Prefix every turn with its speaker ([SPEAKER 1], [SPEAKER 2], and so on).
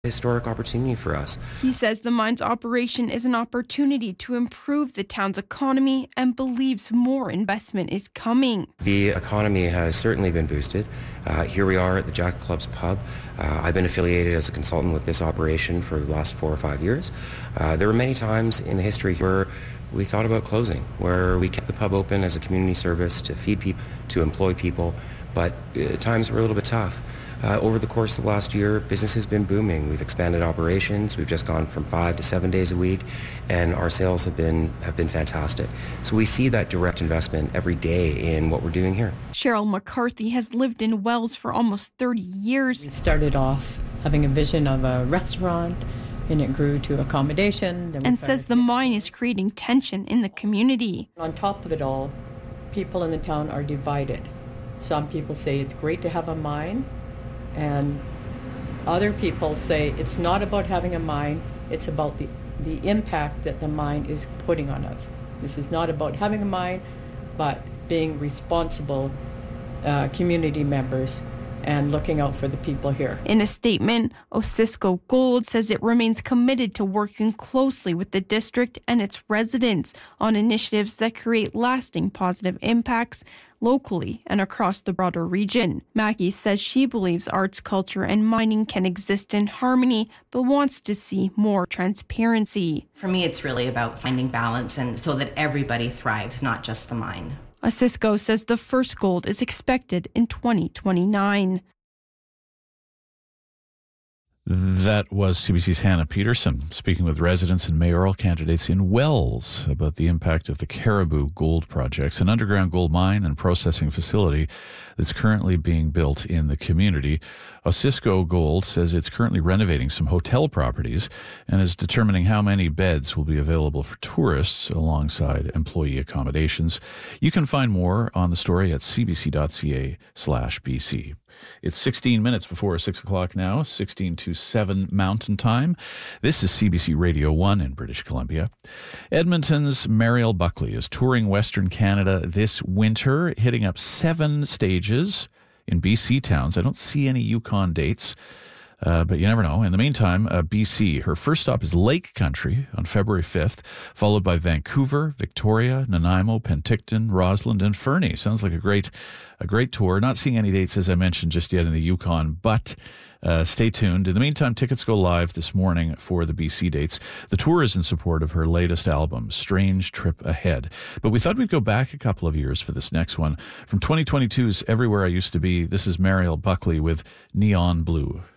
[SPEAKER 1] Historic opportunity for us.
[SPEAKER 2] He says the mine's operation is an opportunity to improve the town's economy and believes more investment is coming.
[SPEAKER 1] The economy has certainly been boosted. Here we are at the Jack Club's pub. I've been affiliated as a consultant with this operation for the last 4 or 5 years. There were many times in the history where we thought about closing, where we kept the pub open as a community service to feed people, to employ people, but times were a little bit tough. Over the course of the last year, business has been booming. We've expanded operations. We've just gone from 5 to 7 days a week, and our sales have been fantastic. So we see that direct investment every day in what we're doing here.
[SPEAKER 2] Cheryl McCarthy has lived in Wells for almost 30 years.
[SPEAKER 3] We started off having a vision of a restaurant, and it grew to accommodation.
[SPEAKER 2] And says the mine is creating tension in the community.
[SPEAKER 3] On top of it all, people in the town are divided. Some people say it's great to have a mine, and other people say it's not about having a mine, it's about the impact that the mine is putting on us. This is not about having a mine, but being responsible community members and looking out for the people here.
[SPEAKER 2] In a statement, Osisko Gold says it remains committed to working closely with the district and its residents on initiatives that create lasting positive impacts locally and across the broader region. Maggie says she believes arts, culture, and mining can exist in harmony, but wants to see more transparency.
[SPEAKER 4] For me, it's really about finding balance and so that everybody thrives, not just the mine.
[SPEAKER 2] Osisko says the first gold is expected in 2029.
[SPEAKER 5] That was CBC's Hannah Peterson speaking with residents and mayoral candidates in Wells about the impact of the Caribou Gold Projects, an underground gold mine and processing facility that's currently being built in the community. Osisko Gold says it's currently renovating some hotel properties and is determining how many beds will be available for tourists alongside employee accommodations. You can find more on the story at cbc.ca/BC. It's 16 minutes before 6 o'clock now, 16 to 7 Mountain Time. This is CBC Radio 1 in British Columbia. Edmonton's Mariel Buckley is touring Western Canada this winter, hitting up 7 stages in BC towns. I don't see any Yukon dates, but you never know. In the meantime, BC, her first stop is Lake Country on February 5th, followed by Vancouver, Victoria, Nanaimo, Penticton, Rossland, and Fernie. Sounds like a great tour. Not seeing any dates, as I mentioned, just yet in the Yukon, but stay tuned. In the meantime, tickets go live this morning for the BC dates. The tour is in support of her latest album, Strange Trip Ahead. But we thought we'd go back a couple of years for this next one. From 2022's Everywhere I Used to Be, this is Mariel Buckley with Neon Blue.